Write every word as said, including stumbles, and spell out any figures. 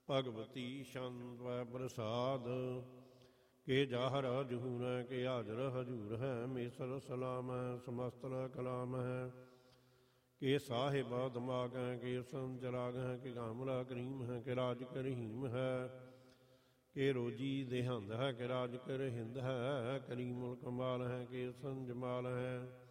ਭਗਵਤੀ ਛੰਦ ਵੈ ਪ੍ਰਸਾਦ ਕੇ ਜਾਹਰ ਜਹੂਰ ਹੈ ਕੇ ਹਾਜ਼ਰ ਹਜੂਰ ਹੈ ਮੇਸਰ ਸਲਾਮ ਹੈ ਸਮਸਤਰ ਕਲਾਮ ਹੈ ਕੇ ਸਾਹਿਬ ਦਿਮਾਗ ਹੈ ਕੇ ਸੰਜਰਾਗ ਹੈ ਕਿ ਕਾਮਲਾ ਕਰੀਮ ਹੈ ਕਿ ਰਾਜ ਕਰਹੀਮ ਹੈ ਕਿ ਰੋਜੀ ਦੇਹੰਦ ਹੈ ਕਿ ਰਾਜ ਕਰ ਹਿੰਦ ਹੈ ਕਰੀਮੁਲ ਕਮਾਲ ਹੈ ਕਿ ਸੰਜਮਾਲ ਹੈ